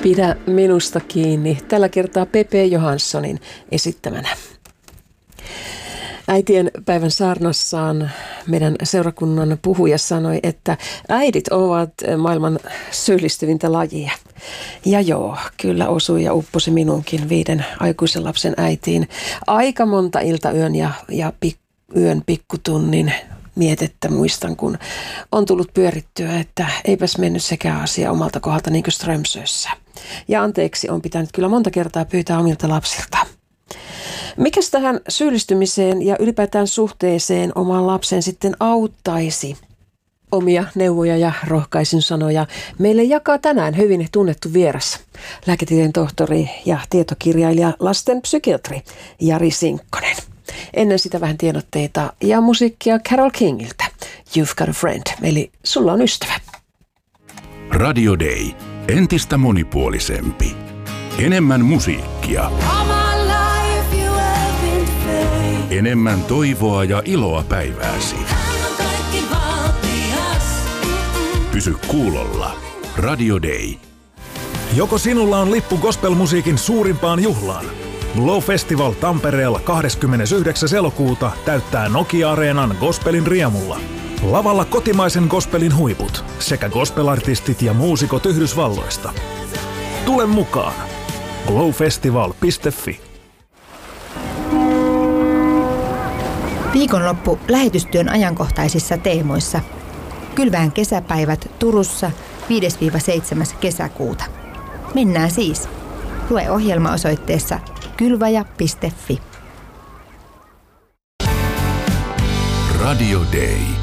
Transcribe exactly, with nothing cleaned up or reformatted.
Pidä minusta kiinni. Tällä kertaa Pepe Johanssonin esittämänä. Äitien päivän saarnassaan meidän seurakunnan puhuja sanoi, että äidit ovat maailman syyllistyvintä lajia. Ja joo, kyllä osui ja upposi minunkin viiden aikuisen lapsen äitiin aika monta iltayön ja, ja pik, yön pikkutunnin mietettä muistan, kun on tullut pyörittyä, että eipäs mennyt sekään asia omalta kohdalta niin kuin Strömsössä. Ja anteeksi on pitänyt kyllä monta kertaa pyytää omilta lapsilta. Mikäs tähän syyllistymiseen ja ylipäätään suhteeseen oman lapsen sitten auttaisi? Omia neuvoja ja rohkaisin sanoja meille jakaa tänään hyvin tunnettu vieras, lääketieteen tohtori ja tietokirjailija, lastenpsykiatri Jari Sinkkonen. Ennen sitä vähän tiedotteita ja musiikkia Carole Kingiltä. You've got a friend, eli sulla on ystävä. Radio Day. Entistä monipuolisempi. Enemmän musiikkia. Enemmän toivoa ja iloa päivääsi. Pysy kuulolla. Radio Day. Joko sinulla on lippu gospelmusiikin suurimpaan juhlaan? Glow Festival Tampereella kahdeskymmenesyhdeksäs elokuuta täyttää Nokia-areenan gospelin riemulla. Lavalla kotimaisen gospelin huiput sekä gospelartistit ja muusikot Yhdysvalloista. Tule mukaan! glowfestival piste fi. Viikonloppu lähetystyön ajankohtaisissa teemoissa. Kylvään kesäpäivät Turussa viides seitsemäs kesäkuuta. Mennään siis. Lue ohjelma osoitteessa kylvaja piste fi. Radio Day.